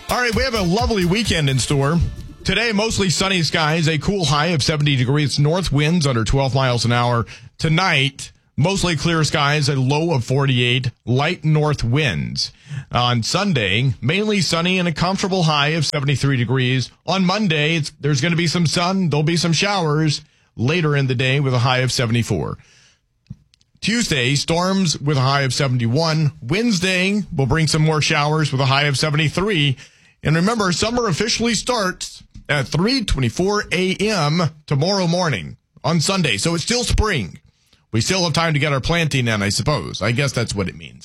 All right, we have a lovely weekend in store. Today, mostly sunny skies, a cool high of 70 degrees, north winds under 12 miles an hour. Tonight, mostly clear skies, a low of 48, light north winds. On Sunday, mainly sunny and a comfortable high of 73 degrees. On Monday, there's going to be some sun. There'll be some showers later in the day with a high of 74. Tuesday, storms with a high of 71. Wednesday will bring some more showers with a high of 73. And remember, summer officially starts at 3:24 a.m. tomorrow morning on Sunday. So it's still spring. We still have time to get our planting in, I suppose. I guess that's what it means.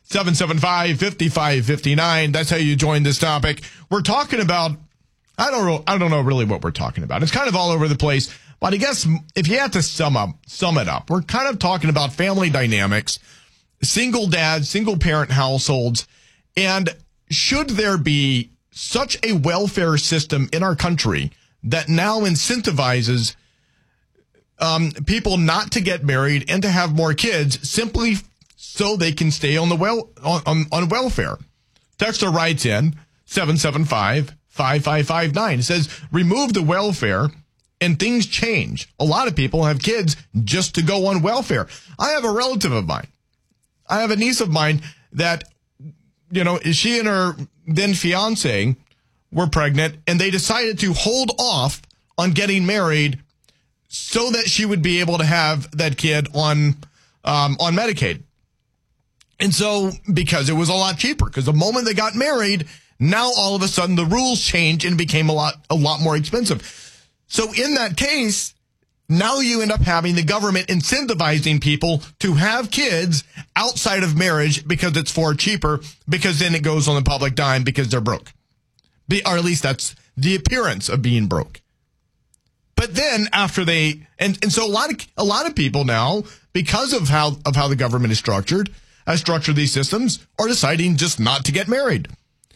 775-5559. That's how you join this topic. We're talking about, I don't know really what we're talking about. It's kind of all over the place. But I guess if you had to sum it up, we're kind of talking about family dynamics, single dad, single parent households, and should there be such a welfare system in our country that now incentivizes people not to get married and to have more kids simply so they can stay on on welfare. Texter writes in 775-5559. It says, remove the welfare and things change. A lot of people have kids just to go on welfare. I have a relative of mine. I have a niece of mine that, she and her then fiance were pregnant, and they decided to hold off on getting married so that she would be able to have that kid on Medicaid. And so, because it was a lot cheaper, because the moment they got married, now all of a sudden the rules changed and became a lot more expensive. So in that case, now you end up having the government incentivizing people to have kids outside of marriage because it's far cheaper, because then it goes on the public dime because they're broke. Or at least that's the appearance of being broke. But then after and so a lot of people now, because of how the government is has structured these systems, are deciding just not to get married.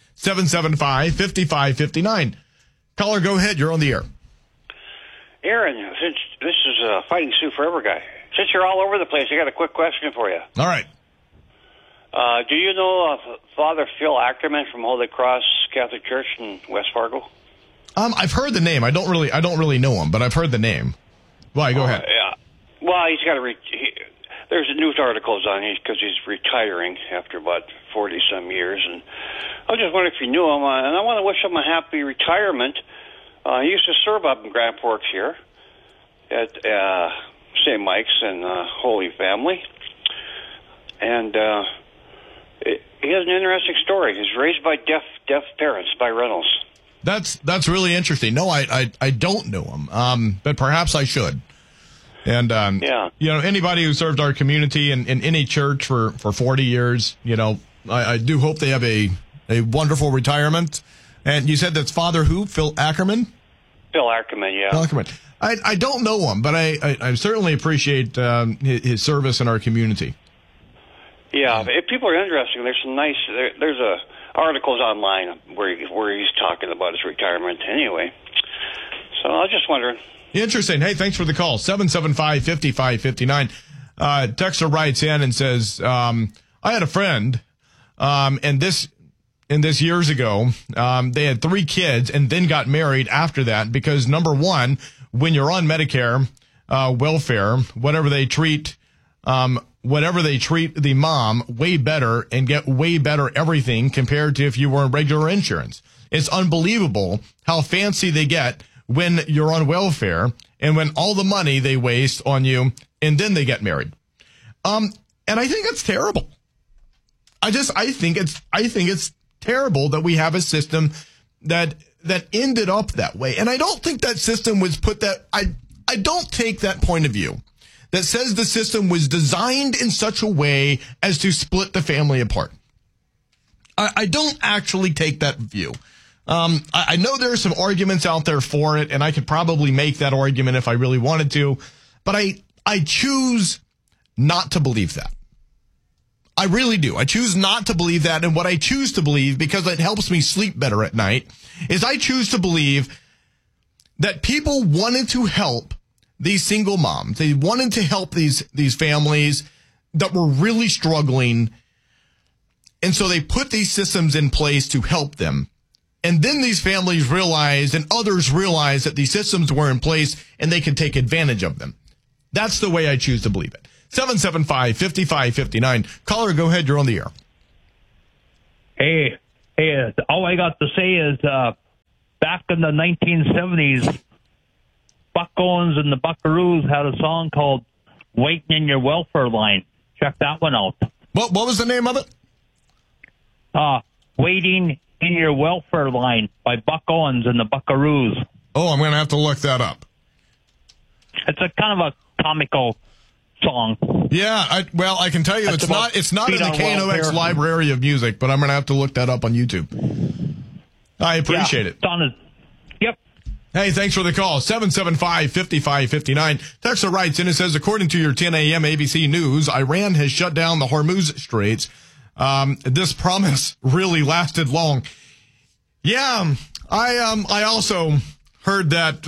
775-5559. Caller, go ahead. You're on the air. Aaron, since this is a Fighting Sioux Forever guy, since you're all over the place, I got a quick question for you. All right. Do you know Father Phil Ackerman from Holy Cross Catholic Church in West Fargo? I've heard the name. I don't really know him, but I've heard the name. Why? Go ahead. Yeah. Well, he's got there's news articles on him because he's retiring after about 40-some years, and I was just wondering if you knew him, and I want to wish him a happy retirement. He used to serve up in Grand Forks here at St. Mike's and Holy Family. And he has an interesting story. He's raised by deaf parents, by Reynolds. That's really interesting. No, I don't know him, but perhaps I should. And, yeah. Anybody who served our community in any church for 40 years, I do hope they have a wonderful retirement. And you said that's Father who? Phil Ackerman? Phil Ackerman, yeah. Phil Ackerman. I don't know him, but I certainly appreciate his service in our community. Yeah. If people are interested, there's some nice, there's articles online where he's talking about his retirement anyway. So I was just wondering. Interesting. Hey, thanks for the call. 775-5559. Texter writes in and says, I had a friend, and this years ago, they had 3 kids and then got married after that because, number one, when you're on Medicare, welfare, whatever they treat the mom way better and get way better everything compared to if you were on regular insurance. It's unbelievable how fancy they get when you're on welfare and when all the money they waste on you and then they get married. And I think it's terrible. I think it's terrible that we have a system that ended up that way. And I don't think that system was put that, I don't take that point of view that says the system was designed in such a way as to split the family apart. I don't actually take that view. I know there are some arguments out there for it, and I could probably make that argument if I really wanted to, but I choose not to believe that. I really do. I choose not to believe that, and what I choose to believe, because it helps me sleep better at night, is I choose to believe that people wanted to help these single moms. They wanted to help these families that were really struggling, and so they put these systems in place to help them. And then these families realized and others realized that these systems were in place and they could take advantage of them. That's the way I choose to believe it. 775-5559. Caller, go ahead. You're on the air. Hey, all I got to say is back in the 1970s, Buck Owens and the Buckaroos had a song called Waiting in Your Welfare Line. Check that one out. What was the name of it? Waiting in Your Welfare Line by Buck Owens and the Buckaroos. Oh, I'm going to have to look that up. It's a kind of a comical song. Yeah, I can tell you it's not in the KNOX library of music, but I'm going to have to look that up on YouTube. I appreciate it. It's on his, yep. Hey, thanks for the call. 775-5559. Texter writes in and says, according to your 10 a.m. ABC News, Iran has shut down the Hormuz Straits. This promise really lasted long. Yeah, I also heard that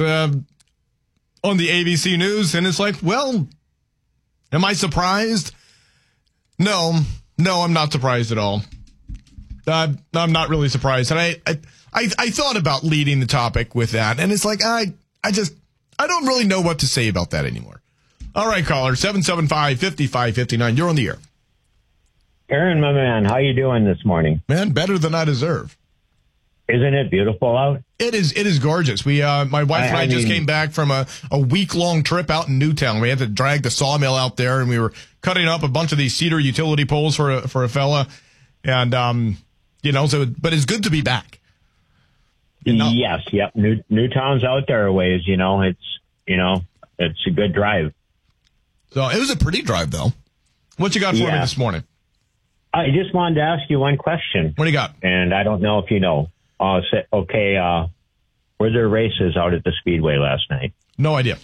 on the ABC News, and it's like, well, am I surprised? No, I'm not surprised at all. I'm not really surprised. And I thought about leading the topic with that, and it's like, I don't really know what to say about that anymore. All right, caller, 775-5559. You're on the air. Aaron, my man, how you doing this morning? Man, better than I deserve. Isn't it beautiful out? It is gorgeous. We, my wife and I just came back from a week-long trip out in Newtown. We had to drag the sawmill out there, and we were cutting up a bunch of these cedar utility poles for a fella. And, but it's good to be back. Yes, yep. Newtown's out there a ways, it's a good drive. So it was a pretty drive, though. What you got for me this morning? I just wanted to ask you one question. What do you got? And I don't know if you know. Were there races out at the Speedway last night? No idea.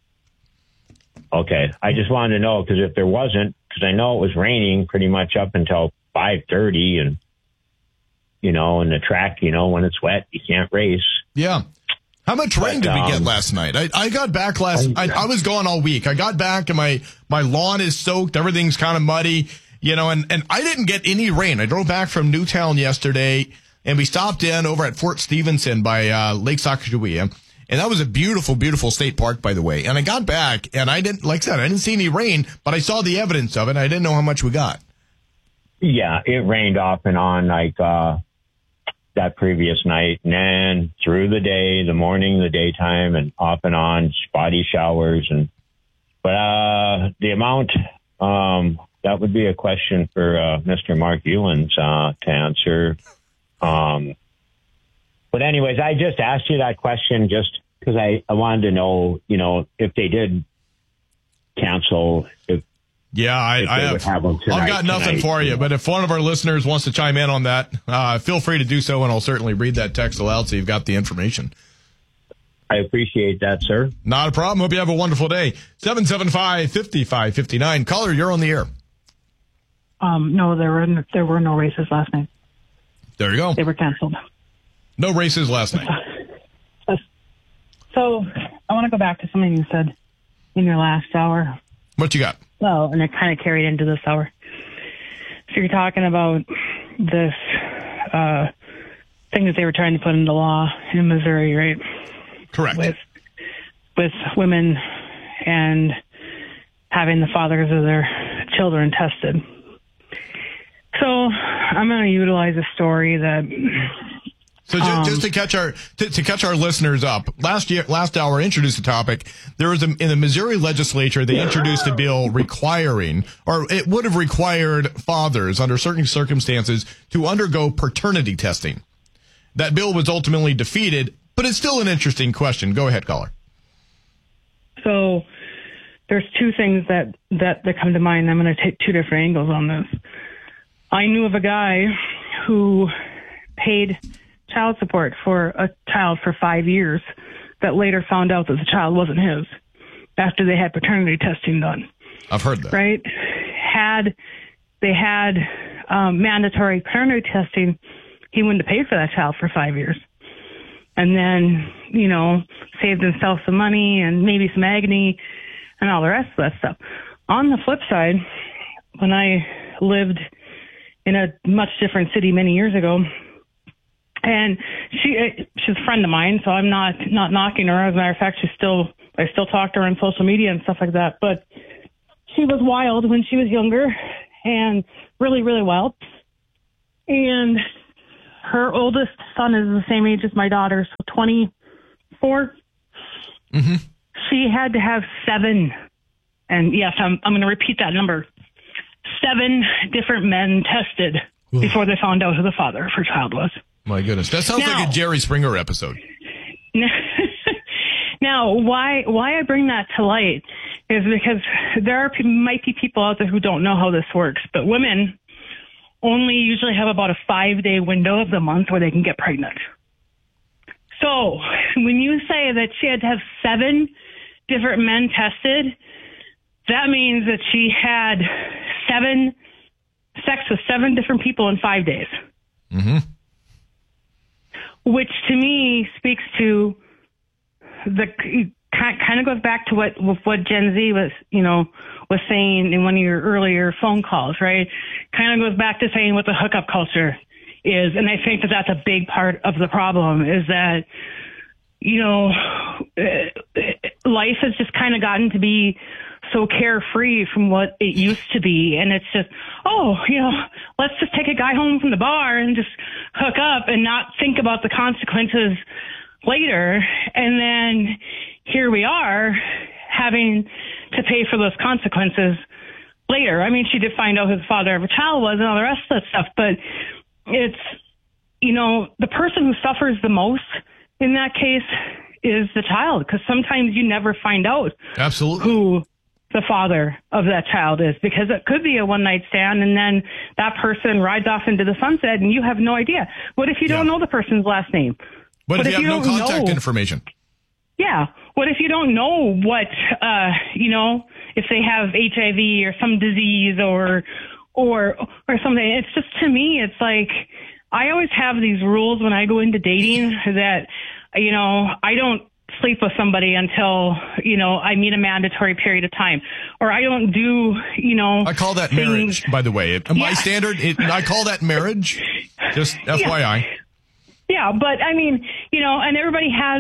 Okay. I just wanted to know, because if there wasn't, because I know it was raining pretty much up until 5:30, and, and the track, when it's wet, you can't race. Yeah. How much rain did we get last night? I got back I was gone all week. I got back and my lawn is soaked. Everything's kind of muddy, and I didn't get any rain. I drove back from Newtown yesterday, and we stopped in over at Fort Stevenson by Lake Sacagawea. And that was a beautiful, beautiful state park, by the way. And I got back, and I didn't see any rain, but I saw the evidence of it. And I didn't know how much we got. Yeah, it rained off and on that previous night, and then through the day, the morning, the daytime, and off and on, spotty showers. But the amount, that would be a question for Mr. Mark Ewens to answer. But anyways, I just asked you that question just because I wanted to know, if they did cancel. I've got nothing for you, but if one of our listeners wants to chime in on that, feel free to do so, and I'll certainly read that text aloud so you've got the information. I appreciate that, sir. Not a problem. Hope you have a wonderful day. 775-5559. Caller, you're on the air. No, there were no races last night. There you go. They were canceled. No races last night. So I want to go back to something you said in your last hour. What you got? Well, and it kind of carried into this hour. So you're talking about this thing that they were trying to put into law in Missouri, right? Correct. With women and having the fathers of their children tested. So I'm going to utilize a story that. So just to catch our listeners up, last hour introduced the topic. There was in the Missouri legislature, they introduced a bill requiring, or it would have required fathers under certain circumstances to undergo paternity testing. That bill was ultimately defeated, but it's still an interesting question. Go ahead, caller. So there's two things that come to mind. I'm going to take two different angles on this. I knew of a guy who paid child support for a child for 5 years that later found out that the child wasn't his after they had paternity testing done. I've heard that. Right? They had mandatory paternity testing, he wouldn't have paid for that child for 5 years. And then, saved himself some money and maybe some agony and all the rest of that stuff. On the flip side, when I lived in a much different city many years ago, And she's a friend of mine, so I'm not knocking her. As a matter of fact, I still talk to her on social media and stuff like that. But she was wild when she was younger, and really, really wild. And her oldest son is the same age as my daughter, so 24. Mm-hmm. She had to have 7, and yes, I'm going to repeat that number, 7 different men tested before they found out who the father of her child was. My goodness. That sounds like a Jerry Springer episode. Now, why I bring that to light is because there might be people out there who don't know how this works, but women only usually have about a 5-day window of the month where they can get pregnant. So when you say that she had to have 7 different men tested, that means that she had sex with 7 different people in 5 days. Mm-hmm. Which to me speaks to kind of goes back to what Gen Z was saying in one of your earlier phone calls, right? Kind of goes back to saying what the hookup culture is. And I think that that's a big part of the problem is that, life has just kind of gotten to be so carefree from what it used to be. And it's just, let's just take a guy home from the bar and just hook up and not think about the consequences later. And then here we are having to pay for those consequences later. I mean, she did find out who the father of her child was and all the rest of that stuff, but it's, the person who suffers the most in that case is the child, because sometimes you never find out Absolutely. Who the father of that child is, because it could be a one-night stand and then that person rides off into the sunset and you have no idea. What if you don't know the person's last name? What if you have no contact information? Yeah. What if you don't know what, if they have HIV or some disease or something? It's just, to me, it's like, I always have these rules when I go into dating that, I don't sleep with somebody until, I meet a mandatory period of time, or I don't do, I call that things. Marriage, by the way. My standard, I call that marriage. Just FYI. Yeah, but I mean, and everybody has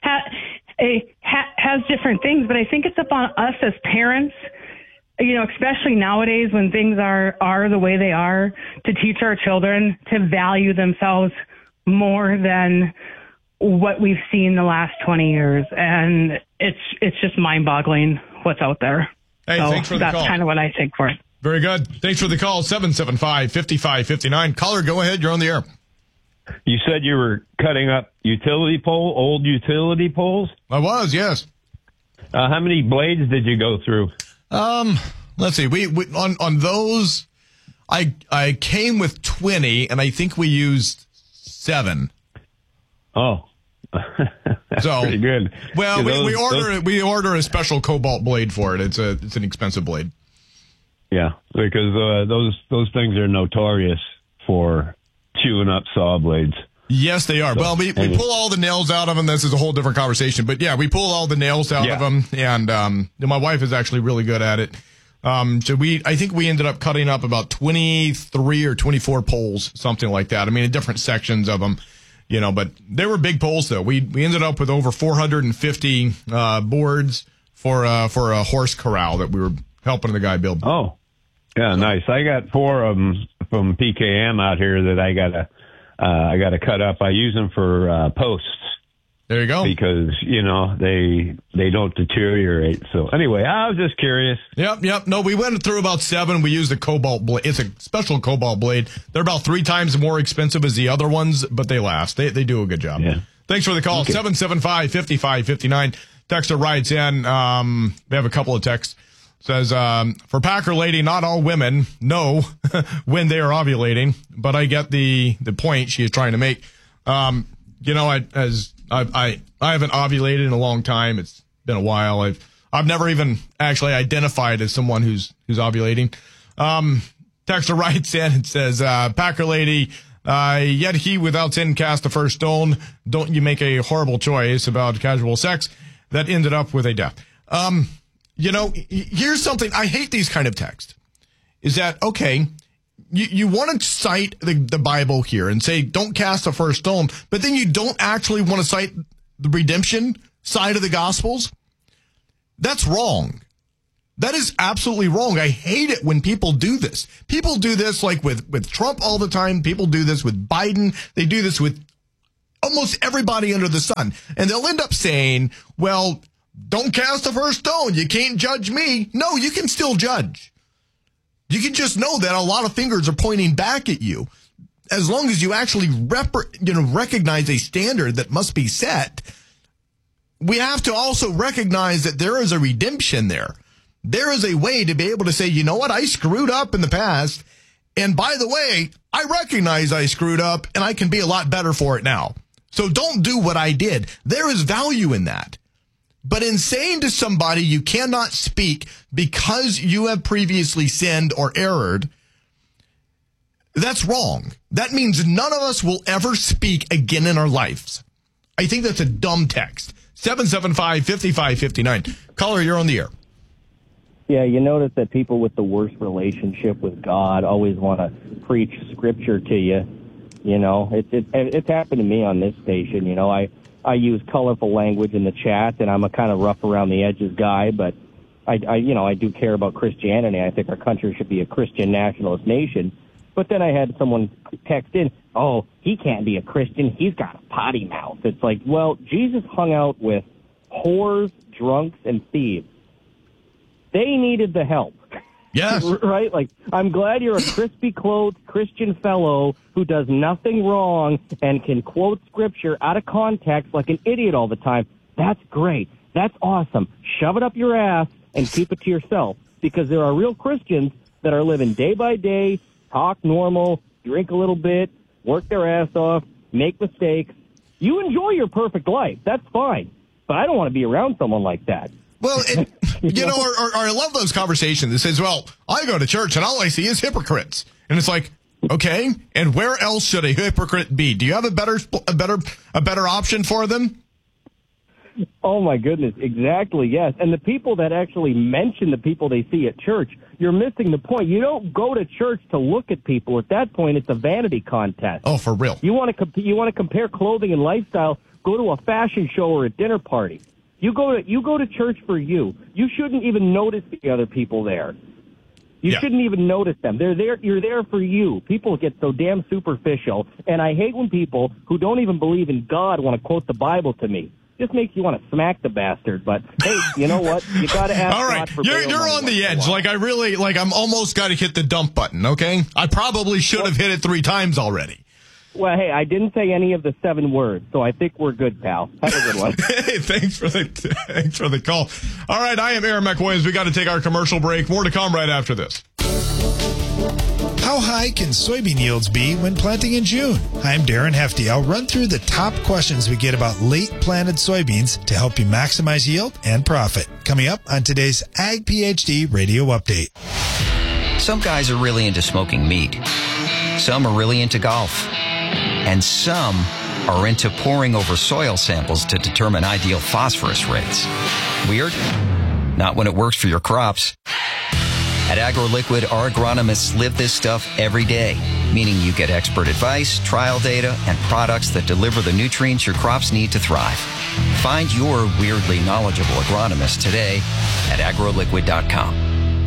different things, but I think it's upon us as parents, especially nowadays when things are the way they are, to teach our children to value themselves more than what we've seen the last 20 years. And it's just mind-boggling what's out there. Hey, so thanks for the call. That's kind of what I think for it. Very good. Thanks for the call. 775-5559. Caller, go ahead. You're on the air. You said you were cutting up old utility poles? I was, yes. How many blades did you go through? Let's see. We on those, I came with 20, and I think we used 7. Oh, that's pretty good. Well, we order a special cobalt blade for it. It's an expensive blade. Yeah, because those things are notorious for chewing up saw blades. Yes, they are. So, well, we pull all the nails out of them. This is a whole different conversation. But yeah, we pull all the nails out of them. And my wife is actually really good at it. So I think we ended up cutting up about 23 or 24 poles, something like that. I mean, in different sections of them, but they were big poles though. We ended up with over 450 boards for a horse corral that we were helping the guy build. Oh, yeah, nice. I got 4 of them from PKM out here that I gotta cut up. I use them for posts. There you go. Because they don't deteriorate. So anyway, I was just curious. Yep. No, we went through about 7. We used a cobalt blade. It's a special cobalt blade. They're about 3 times more expensive as the other ones, but they last. They do a good job. Yeah. Thanks for the call. Okay. 775-5559. Texter writes in. We have a couple of texts. Says, for Packer Lady, not all women know when they are ovulating, but I get the point she is trying to make. I haven't ovulated in a long time. It's been a while. I've never even actually identified as someone who's ovulating. Texter writes in and says, Packer Lady, yet he without sin cast the first stone. Don't you make a horrible choice about casual sex that ended up with a death. Here's something. I hate these kind of texts. Is that, okay, you want to cite the Bible here and say, don't cast the first stone, but then you don't actually want to cite the redemption side of the Gospels. That's wrong. That is absolutely wrong. I hate it when people do this. People do this like with Trump all the time. People do this with Biden. They do this with almost everybody under the sun. And they'll end up saying, well, don't cast the first stone. You can't judge me. No, you can still judge. You can just know that a lot of fingers are pointing back at you. As long as you actually recognize a standard that must be set, we have to also recognize that there is a redemption there. There is a way to be able to say, you know what, I screwed up in the past. And by the way, I recognize I screwed up and I can be a lot better for it now. So don't do what I did. There is value in that. But in saying to somebody you cannot speak because you have previously sinned or erred, that's wrong. That means none of us will ever speak again in our lives. I think that's a dumb text. 775-5559. Caller, you're on the air. Yeah, you notice that people with the worst relationship with God always want to preach scripture to you. You know, it's happened to me on this station. You know, I use colorful language in the chat, and I'm a kind of rough around the edges guy, but I do care about Christianity. I think our country should be a Christian nationalist nation. But then I had someone text in, oh, he can't be a Christian. He's got a potty mouth. It's like, well, Jesus hung out with whores, drunks, and thieves. They needed the help. Yes. Right? Like, I'm glad you're a crispy-clothed Christian fellow who does nothing wrong and can quote scripture out of context like an idiot all the time. That's great. That's awesome. Shove it up your ass and keep it to yourself, because there are real Christians that are living day by day, talk normal, drink a little bit, work their ass off, make mistakes. You enjoy your perfect life. That's fine. But I don't want to be around someone like that. Well, or I love those conversations that says, well, I go to church and all I see is hypocrites. And it's like, okay, and where else should a hypocrite be? Do you have a better option for them? Oh, my goodness. Exactly, yes. And the people that actually mention the people they see at church, you're missing the point. You don't go to church to look at people. At that point, it's a vanity contest. Oh, for real. You want to compare clothing and lifestyle, go to a fashion show or a dinner party. You go to church for you. You shouldn't even notice the other people there. You shouldn't even notice them. They're there. You're there for you. People get so damn superficial, and I hate when people who don't even believe in God want to quote the Bible to me. Just makes you want to smack the bastard. But hey, you know what? You got to ask. All right, you're on the edge. I'm almost got to hit the dump button. Okay, I probably should have hit it 3 times already. Well, hey, I didn't say any of the 7 words, so I think we're good, pal. Have a good one. Hey, thanks for the call. All right, I am Aaron McWilliams. We got to take our commercial break. More to come right after this. How high can soybean yields be when planting in June? I'm Darren Hefty. I'll run through the top questions we get about late planted soybeans to help you maximize yield and profit. Coming up on today's Ag PhD Radio Update. Some guys are really into smoking meat. Some are really into golf. And some are into poring over soil samples to determine ideal phosphorus rates. Weird? Not when it works for your crops. At AgroLiquid, our agronomists live this stuff every day, meaning you get expert advice, trial data, and products that deliver the nutrients your crops need to thrive. Find your weirdly knowledgeable agronomist today at agroliquid.com.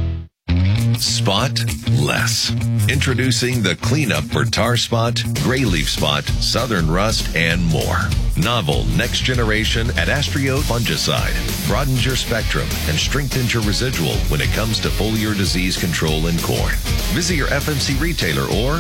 Spot less. Introducing the cleanup for tar spot, gray leaf spot, southern rust, and more. Novel next generation Adastrio fungicide broadens your spectrum and strengthens your residual when it comes to foliar disease control in corn. Visit your FMC retailer or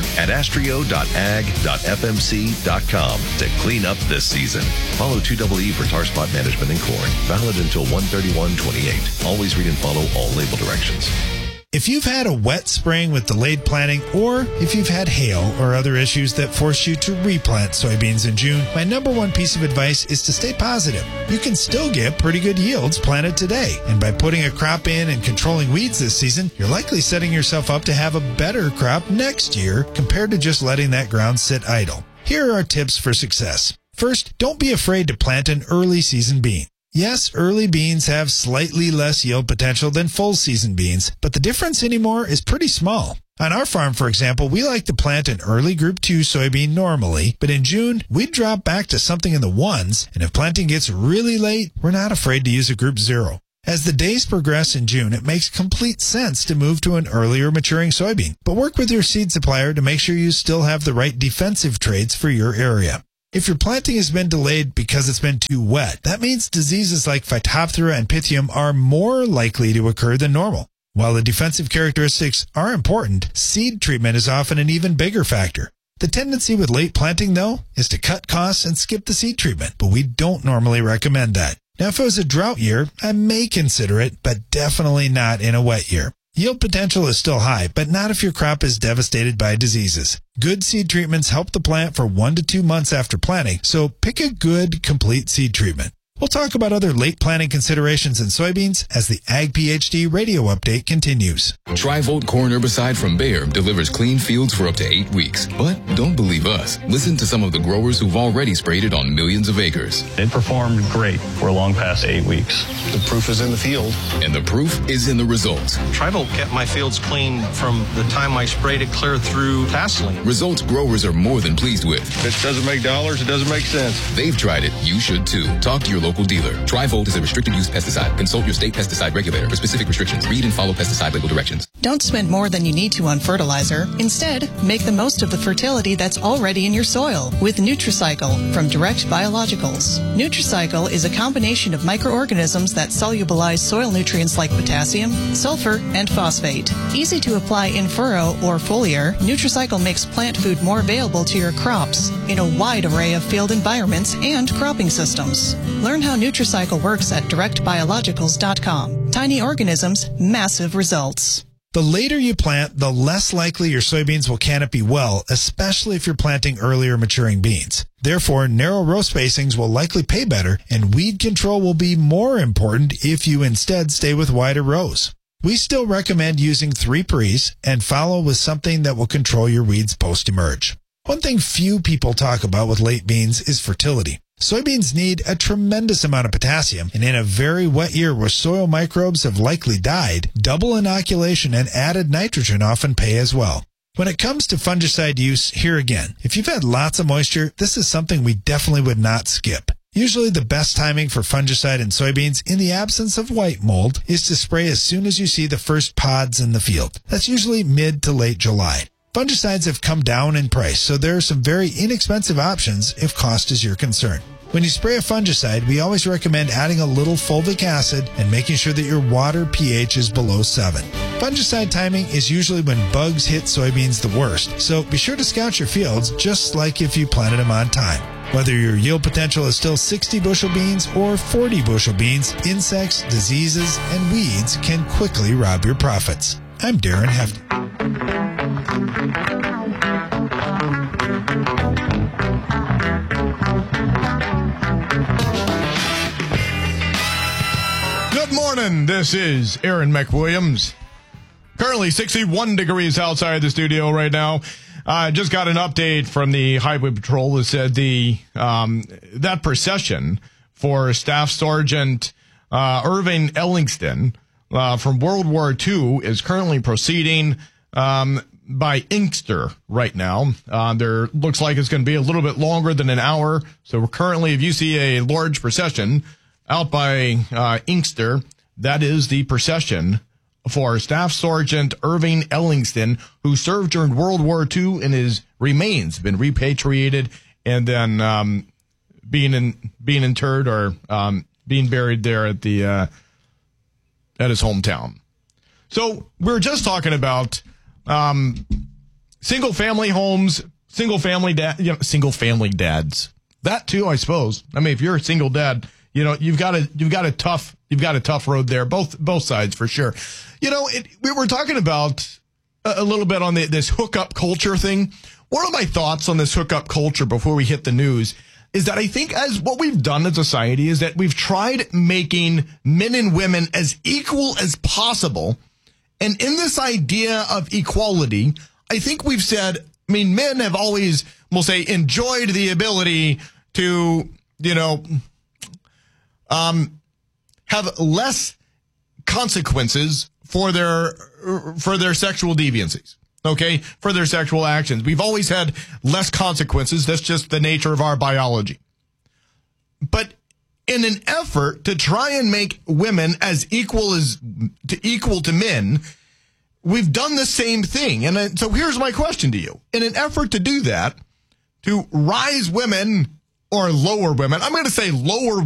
adastrio.ag.fmc.com to clean up this season. Follow 2EE for tar spot management in corn. Valid until 1/31/28. Always read and follow all label directions. If you've had a wet spring with delayed planting, or if you've had hail or other issues that force you to replant soybeans in June, my number one piece of advice is to stay positive. You can still get pretty good yields planted today. And by putting a crop in and controlling weeds this season, you're likely setting yourself up to have a better crop next year compared to just letting that ground sit idle. Here are our tips for success. First, don't be afraid to plant an early season bean. Yes, early beans have slightly less yield potential than full season beans, but the difference anymore is pretty small. On our farm, for example, we like to plant an early Group 2 soybean normally, but in June, we'd drop back to something in the 1s, and if planting gets really late, we're not afraid to use a Group 0. As the days progress in June, it makes complete sense to move to an earlier maturing soybean, but work with your seed supplier to make sure you still have the right defensive traits for your area. If your planting has been delayed because it's been too wet, that means diseases like Phytophthora and Pythium are more likely to occur than normal. While the defensive characteristics are important, seed treatment is often an even bigger factor. The tendency with late planting, though, is to cut costs and skip the seed treatment, but we don't normally recommend that. Now, if it was a drought year, I may consider it, but definitely not in a wet year. Yield potential is still high, but not if your crop is devastated by diseases. Good seed treatments help the plant for 1 to 2 months after planting, so pick a good, complete seed treatment. We'll talk about other late planting considerations in soybeans as the Ag PhD radio update continues. Tri-Volt corn herbicide from Bayer delivers clean fields for up to 8 weeks. But don't believe us. Listen to some of the growers who've already sprayed it on millions of acres. It performed great for long past 8 weeks. The proof is in the field. And the proof is in the results. Tri-Volt kept my fields clean from the time I sprayed it clear through tasseling. Results growers are more than pleased with. If it doesn't make dollars, it doesn't make sense. They've tried it. You should too. Talk to your local dealer. Tri-Volt is a restricted use pesticide. Consult your state pesticide regulator for specific restrictions. Read and follow pesticide label directions. Don't spend more than you need to on fertilizer. Instead, make the most of the fertility that's already in your soil with Nutricycle from Direct Biologicals. Nutricycle is a combination of microorganisms that solubilize soil nutrients like potassium, sulfur, and phosphate. Easy to apply in furrow or foliar, Nutricycle makes plant food more available to your crops in a wide array of field environments and cropping systems. Learn how Nutricycle works at directbiologicals.com. Tiny organisms, massive results. The later you plant, the less likely your soybeans will canopy well, especially if you're planting earlier maturing beans. Therefore, narrow row spacings will likely pay better, and weed control will be more important if you instead stay with wider rows. We still recommend using 3 pre's and follow with something that will control your weeds post-emerge. One thing few people talk about with late beans is fertility. Soybeans need a tremendous amount of potassium, and in a very wet year where soil microbes have likely died, double inoculation and added nitrogen often pay as well. When it comes to fungicide use, here again, if you've had lots of moisture, this is something we definitely would not skip. Usually the best timing for fungicide in soybeans in the absence of white mold is to spray as soon as you see the first pods in the field. That's usually mid to late July. Fungicides have come down in price, so there are some very inexpensive options if cost is your concern. When you spray a fungicide, we always recommend adding a little fulvic acid and making sure that your water pH is below 7. Fungicide timing is usually when bugs hit soybeans the worst, so be sure to scout your fields just like if you planted them on time. Whether your yield potential is still 60 bushel beans or 40 bushel beans, insects, diseases, and weeds can quickly rob your profits. I'm Darren Hefty. Good morning. This is Aaron McWilliams. Currently 61 degrees outside the studio right now. I just got an update from the Highway Patrol that said that procession for Staff Sergeant Irving Ellingston from World War II is currently proceeding by Inkster right now. There looks like it's going to be a little bit longer than an hour. So we're currently, if you see a large procession out by Inkster, that is the procession for Staff Sergeant Irving Ellingston, who served during World War II and his remains been repatriated and then being interred or being buried there at the at his hometown. So we're just talking about single family homes, single family dads. That too, I suppose. I mean, if you're a single dad, you know, you've got a tough road there, both sides for sure. You know, we were talking about a little bit on this hookup culture thing. One of my thoughts on this hookup culture before we hit the news is that I think as what we've done as a society is that we've tried making men and women as equal as possible. And in this idea of equality, I think we've said, I mean, men have always, we'll say, enjoyed the ability to, you know, have less consequences for their sexual deviancies. Okay, for their sexual actions. We've always had less consequences. That's just the nature of our biology. But in an effort to try and make women as equal to men, we've done the same thing. And so here's my question to you. In an effort to do that, to rise women or lower women, I'm going to say lower